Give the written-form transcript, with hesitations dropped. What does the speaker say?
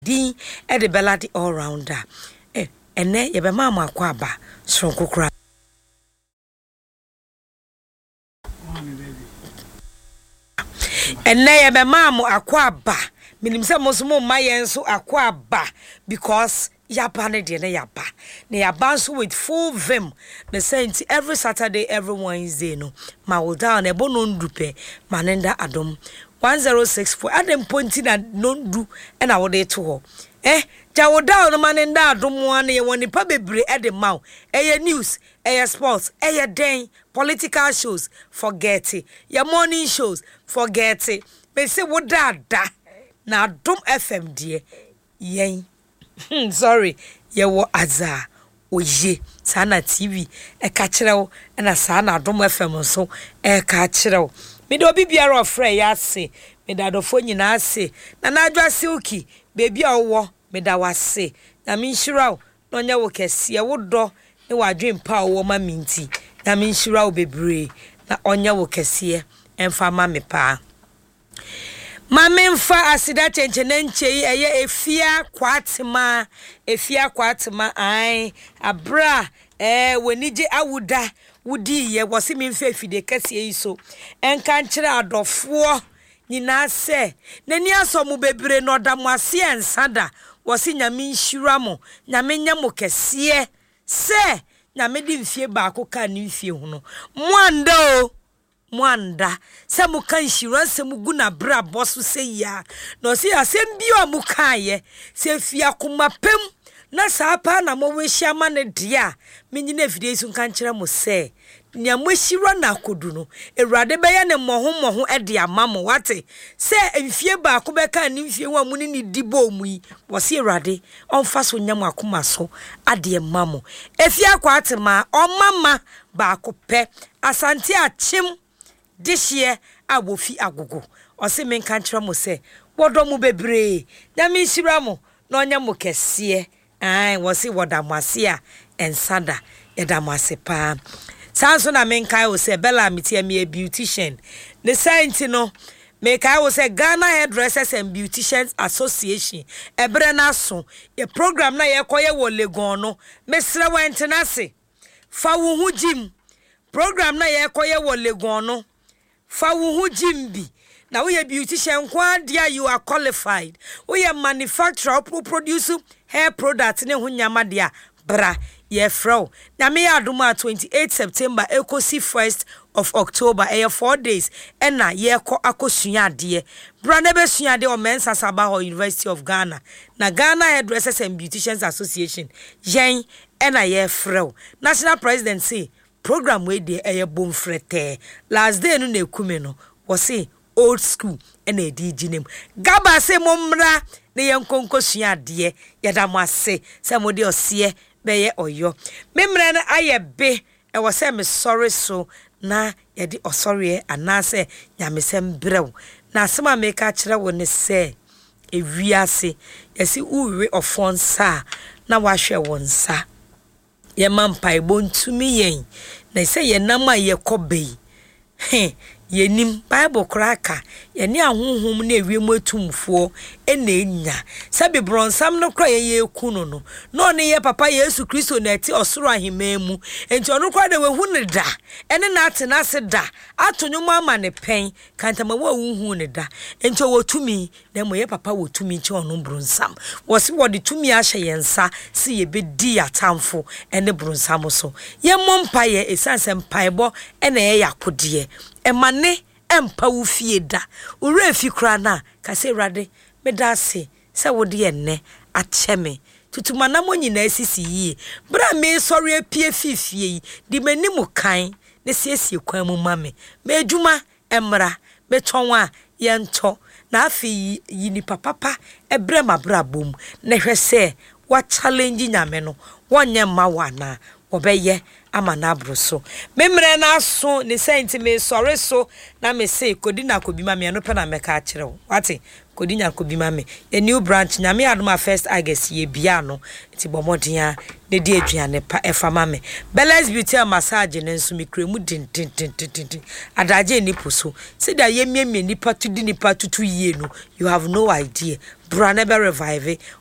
din e de beladi all rounder ene ye be mama akwa aba sonko kra ene ye be mama akwa aba minim se mosomo mayen so akwa aba because yaba ne de ne yaba ne yaba so with full vim the saint every Saturday every Wednesday no ma will down e bono ndupe manenda adom 1064 adam ponti na nondu e na wode to ho jawo down manenda adom wane ye woni pa bebre e de maw news sports den political shows forget it your morning shows forget it me say wodada na adom FM die yen sorry ye wo aza oye sana TV e ka kirewo na sana adom FM so e ka kirewo me do bibiara ofre ya se me da dofo nyina se na na adwa silky baby owo me da wase na me nhirawo no nya wo kese wo do ne wadwen pa owo ma minti na me nhirawo bebre na onya wo kese emfa ma me pa Mamemfa asida chenchenenche eye efia kwatima ai abra wenije awuda wudi ye wosi memfa efide kase yi so enka nkire adofo nyina se nani asomu bebre no damo ase ensada wosi nyame nhira mo nyame nyamo kese se nyame di mfie baako ka ni mfie hu no mwanda se muka nshira se muguna bra bosu se ya no se asem bio muka ye se fia kumapem na sapa na mo wehia ma ne dia menyina video su kan kire mo se nya mohira na kodu no ewrade be ye ne moho de amamo wate se mfie ba ko be ka ni mfie hu amuni ni dibo mu yi wo se ewrade onfa so nya makoma so ade mamo efia kwatema omama ba ko pe asante achim this year abofi agogo o se men kan kire mo se wodo mu bebre nya me hira mo na onya mo kese ai wo se wodamase a ensada edamase pa sanso na men kai wo se bella metia me beautician the saint no me kai wo se Ghana Hairdressers and Beauticians Association ebre na so ye program na ye koye wo Legon no mesre wentenase fa wo hu jim program na ye koye wo Legon no fa wo hu jim bi na we beautician kwa dia you are qualified we manufacturer produce hair products ne hunyama dia bra ye fro na me aduma 28 September ekosi 1st of October 4 days ena ye ko akosua de bra na be sua de o Mensa Sabaho University of Ghana na Ghana Hairdressers and Beauticians Association yen ena ye fro national president say program we de bom frete last day no na ekume no wo say old school ena edi ginem gaba se momra ne yenkonko sua de yedam ase se mode ose beye oyo memre na ayebe e wo se me sorry so na yedi osori anase nyamesem brew na asema me ka kire wo ne se ewiase yesi uwe ofonsa na wahwe wonsa ye mampai bontumi yen na se ye nama ye kobei yenim Bible kraka ye ne ahonhom na ewiem atumfo ena enya sabe bronsam no kra ye kunu no no ne ye papa Yesu Kristo na ti osoro ahememu enti ono kra de wehu ne da ene na atena se da atonyo ama ne pen kantama wa hu ne da enti wotumi na mo ye papa wotumi chi ono bronsam wosi wode tumi ahye yensa se ye bedi atamfo ene bronsam so ye mompa ye esanse mpaebo ena ye yakode emane empa wo fie da ure fi kra na ka se rade medase se wode enne acheme tutuma na mo nyina asisi yi bra me sori apie fifie yi di manimu kan ne siesie kwan mu mame me adwuma emra me tonwa ye nto na afi yi ni papa ebre mabra bom na hwese wa challenge nyame no wonye mawana obeye amana abroso memre na so ne senti me sorry so na me say kodi na kobi ma me no pe na me ka kire wo wate kodi nya kobi ma me a new branch nyame adoma first August ye bia no ti bomodia ne di aduane pa efama me Bellas Beauty and Massage ne nso me kremu din adaje ni poso se da ye miemie nipa tudi nipa tutu yie no you have no idea bra na be revive